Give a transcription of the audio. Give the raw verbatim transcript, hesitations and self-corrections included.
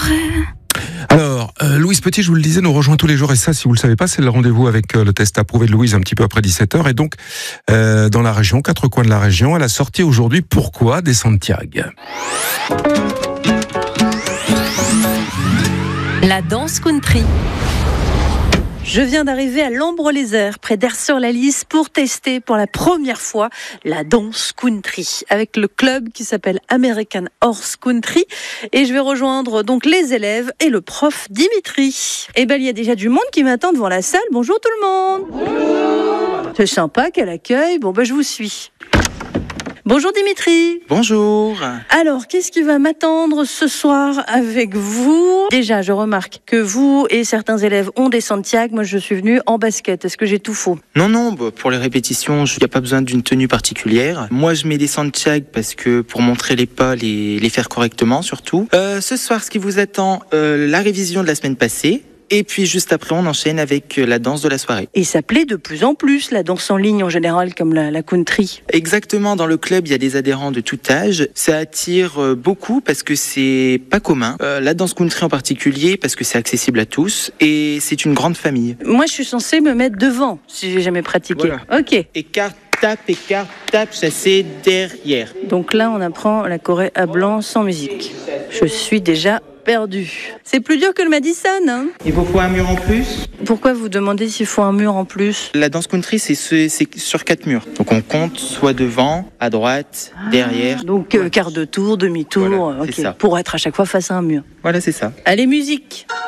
Alors, euh, Louise Petit, je vous le disais, nous rejoint tous les jours. Et ça, si vous le savez pas, c'est le rendez-vous avec euh, le test approuvé de Louise un petit peu après dix-sept heures. Et donc, euh, dans la région, quatre coins de la région, elle a sorti aujourd'hui Pourquoi des Santiago. La danse country. Je viens d'arriver à Lambre-les-Airs, près d'Ers-sur-la-Lys, pour tester pour la première fois la danse country avec le club qui s'appelle American Horse Country. Et je vais rejoindre donc les élèves et le prof Dimitri. Et ben il y a déjà du monde qui m'attend devant la salle. Bonjour tout le monde. Bonjour. C'est sympa, quel accueil. Bon ben je vous suis. Bonjour Dimitri. Bonjour. Alors, qu'est-ce qui va m'attendre ce soir avec vous ? Déjà, je remarque que vous et certains élèves ont des Santiago. Moi, je suis venue en basket. Est-ce que j'ai tout faux ? Non, non, bah, pour les répétitions, il n'y a pas besoin d'une tenue particulière. Moi, je mets des Santiago parce que pour montrer les pas, les, les faire correctement surtout. Euh, ce soir, ce qui vous attend, euh, la révision de la semaine passée. Et puis juste après, on enchaîne avec la danse de la soirée. Et ça plaît de plus en plus, la danse en ligne en général, comme la, la country. Exactement, dans le club, il y a des adhérents de tout âge. Ça attire beaucoup parce que c'est pas commun. Euh, la danse country en particulier, parce que c'est accessible à tous. Et c'est une grande famille. Moi, je suis censée me mettre devant, si j'ai jamais pratiqué. Voilà. Ok. Écarte, tape, écarte, tape, chasser, derrière. Donc là, on apprend la choré à blanc sans musique. Je suis déjà perdu. C'est plus dur que le Madison, hein ? Il vous faut un mur en plus ? Pourquoi vous demandez s'il faut un mur en plus ? La danse country, c'est, ce, c'est sur quatre murs. Donc on compte soit devant, à droite, ah, derrière. Donc euh, quart de tour, demi-tour, voilà, okay, c'est ça. Pour être à chaque fois face à un mur. Voilà, c'est ça. Allez, musique !